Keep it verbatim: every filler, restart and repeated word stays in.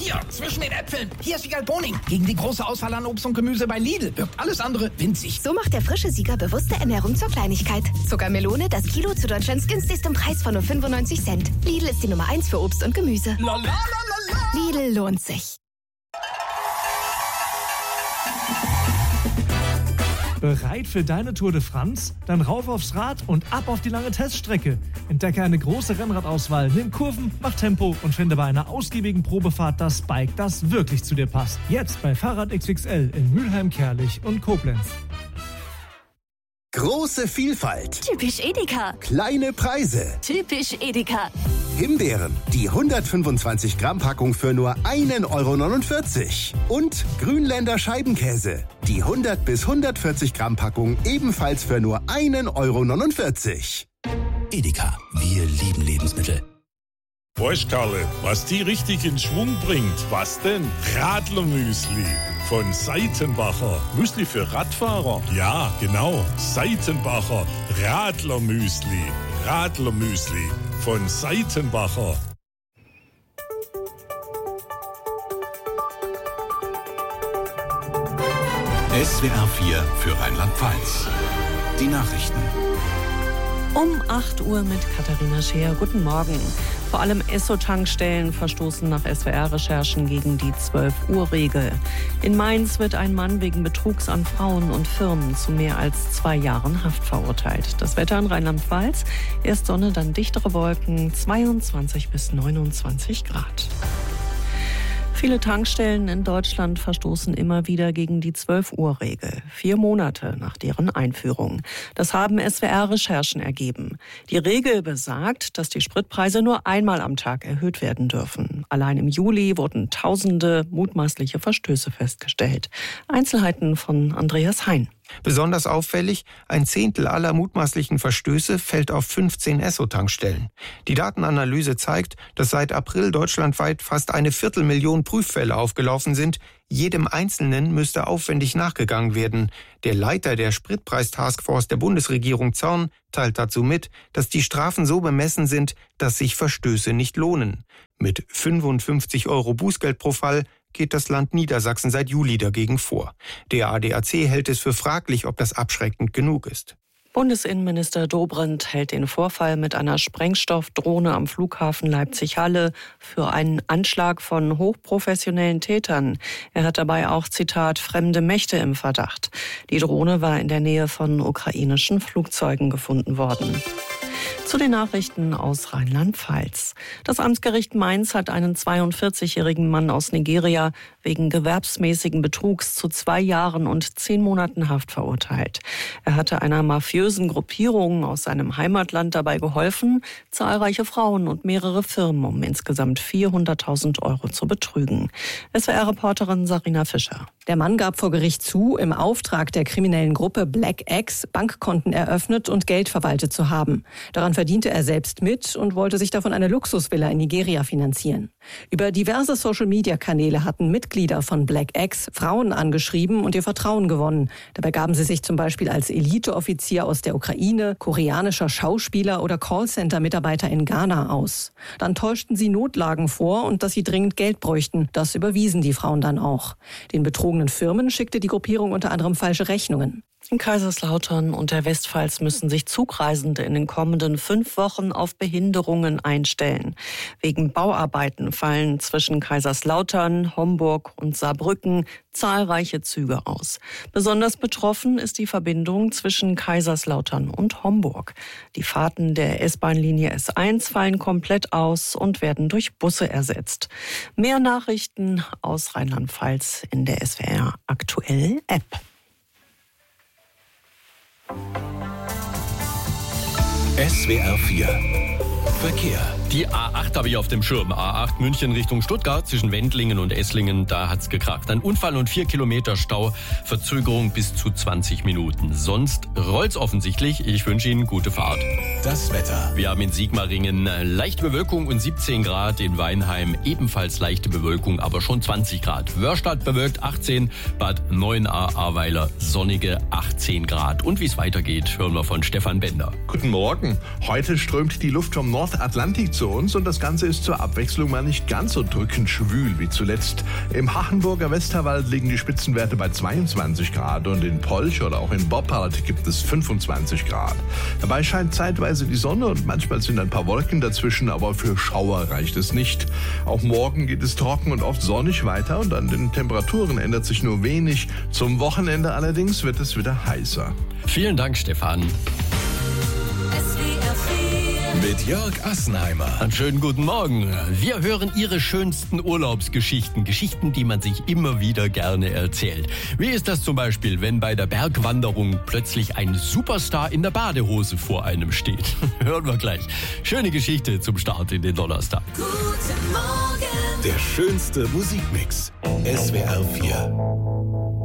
hier, zwischen den Äpfeln. Hier ist Wiegald Boning. Gegen die große Auswahl an Obst und Gemüse bei Lidl wirkt alles andere winzig. So macht der frische Sieger bewusste Ernährung zur Kleinigkeit. Zuckermelone, das Kilo zu Deutschlands günstigstem Preis von nur fünfundneunzig Cent. Lidl ist die Nummer eins für Obst und Gemüse. La, la, la, la, la. Lidl lohnt sich. Bereit für deine Tour de France? Dann rauf aufs Rad und ab auf die lange Teststrecke. Entdecke eine große Rennradauswahl, nimm Kurven, mach Tempo und finde bei einer ausgiebigen Probefahrt das Bike, das wirklich zu dir passt. Jetzt bei Fahrrad X X L in Mülheim, Kerlich und Koblenz. Große Vielfalt. Typisch Edeka. Kleine Preise. Typisch Edeka. Himbeeren, die hundertfünfundzwanzig Gramm Packung für nur ein Euro neunundvierzig. Und Grünländer Scheibenkäse, die hundert bis hundertvierzig Gramm Packung ebenfalls für nur ein Euro neunundvierzig. Edeka, wir lieben Lebensmittel. Weißt Karle, was die richtig in Schwung bringt? Was denn? Radlermüsli von Seitenbacher. Müsli für Radfahrer? Ja, genau. Seitenbacher Radlermüsli. Radlermüsli von Seitenbacher. S W R vier für Rheinland-Pfalz. Die Nachrichten. Um acht Uhr mit Katharina Scheer. Guten Morgen. Vor allem Esso-Tankstellen verstoßen nach S W R-Recherchen gegen die zwölf Uhr Regel. In Mainz wird ein Mann wegen Betrugs an Frauen und Firmen zu mehr als zwei Jahren Haft verurteilt. Das Wetter in Rheinland-Pfalz: erst Sonne, dann dichtere Wolken, zweiundzwanzig bis neunundzwanzig Grad. Viele Tankstellen in Deutschland verstoßen immer wieder gegen die zwölf Uhr Regel, vier Monate nach deren Einführung. Das haben S W R-Recherchen ergeben. Die Regel besagt, dass die Spritpreise nur einmal am Tag erhöht werden dürfen. Allein im Juli wurden tausende mutmaßliche Verstöße festgestellt. Einzelheiten von Andreas Hein. Besonders auffällig, ein Zehntel aller mutmaßlichen Verstöße fällt auf fünfzehn Esso-Tankstellen. Die Datenanalyse zeigt, dass seit April deutschlandweit fast eine Viertelmillion Prüffälle aufgelaufen sind. Jedem Einzelnen müsste aufwendig nachgegangen werden. Der Leiter der Spritpreistaskforce der Bundesregierung Zorn teilt dazu mit, dass die Strafen so bemessen sind, dass sich Verstöße nicht lohnen. Mit fünfundfünfzig Euro Bußgeld pro Fall geht das Land Niedersachsen seit Juli dagegen vor. Der A D A C hält es für fraglich, ob das abschreckend genug ist. Bundesinnenminister Dobrindt hält den Vorfall mit einer Sprengstoffdrohne am Flughafen Leipzig-Halle für einen Anschlag von hochprofessionellen Tätern. Er hat dabei auch, Zitat, fremde Mächte im Verdacht. Die Drohne war in der Nähe von ukrainischen Flugzeugen gefunden worden. Zu den Nachrichten aus Rheinland-Pfalz. Das Amtsgericht Mainz hat einen zweiundvierzigjährigen Mann aus Nigeria wegen gewerbsmäßigen Betrugs zu zwei Jahren und zehn Monaten Haft verurteilt. Er hatte einer mafiösen Gruppierung aus seinem Heimatland dabei geholfen, zahlreiche Frauen und mehrere Firmen um insgesamt vierhunderttausend Euro zu betrügen. S W R-Reporterin Sarina Fischer. Der Mann gab vor Gericht zu, im Auftrag der kriminellen Gruppe Black X Bankkonten eröffnet und Geld verwaltet zu haben. Daran verdiente er selbst mit und wollte sich davon eine Luxusvilla in Nigeria finanzieren. Über diverse Social-Media-Kanäle hatten Mitglieder von Black X Frauen angeschrieben und ihr Vertrauen gewonnen. Dabei gaben sie sich zum Beispiel als Eliteoffizier aus der Ukraine, koreanischer Schauspieler oder Callcenter-Mitarbeiter in Ghana aus. Dann täuschten sie Notlagen vor und dass sie dringend Geld bräuchten. Das überwiesen die Frauen dann auch. Den betrogenen Firmen schickte die Gruppierung unter anderem falsche Rechnungen. In Kaiserslautern und der Westpfalz müssen sich Zugreisende in den kommenden fünf Wochen auf Behinderungen einstellen. Wegen Bauarbeiten fallen zwischen Kaiserslautern, Homburg und Saarbrücken zahlreiche Züge aus. Besonders betroffen ist die Verbindung zwischen Kaiserslautern und Homburg. Die Fahrten der S-Bahn-Linie S eins fallen komplett aus und werden durch Busse ersetzt. Mehr Nachrichten aus Rheinland-Pfalz in der S W R Aktuell App. S W R vier Verkehr. Die A acht habe ich auf dem Schirm. A acht München Richtung Stuttgart zwischen Wendlingen und Esslingen, da hat's gekracht. Ein Unfall und vier Kilometer Stau, Verzögerung bis zu zwanzig Minuten. Sonst rollt's offensichtlich. Ich wünsche Ihnen gute Fahrt. Das Wetter. Wir haben in Sigmaringen leichte Bewölkung und siebzehn Grad. In Weinheim ebenfalls leichte Bewölkung, aber schon zwanzig Grad. Wörstadt bewölkt achtzehn, Bad Neuenahr-Ahrweiler sonnige achtzehn Grad. Und wie es weitergeht, hören wir von Stefan Bender. Guten Morgen. Heute strömt die Luft vom Nordatlantik zu zu uns und das Ganze ist zur Abwechslung mal nicht ganz so drückend schwül wie zuletzt. Im Hachenburger Westerwald liegen die Spitzenwerte bei zweiundzwanzig Grad und in Polch oder auch in Boppard gibt es fünfundzwanzig Grad. Dabei scheint zeitweise die Sonne und manchmal sind ein paar Wolken dazwischen, aber für Schauer reicht es nicht. Auch morgen geht es trocken und oft sonnig weiter und an den Temperaturen ändert sich nur wenig. Zum Wochenende allerdings wird es wieder heißer. Vielen Dank, Stefan. Mit Jörg Assenheimer. Einen schönen guten Morgen. Wir hören Ihre schönsten Urlaubsgeschichten. Geschichten, die man sich immer wieder gerne erzählt. Wie ist das zum Beispiel, wenn bei der Bergwanderung plötzlich ein Superstar in der Badehose vor einem steht? Hören wir gleich. Schöne Geschichte zum Start in den Donnerstag. Guten Morgen. Der schönste Musikmix. S W R vier.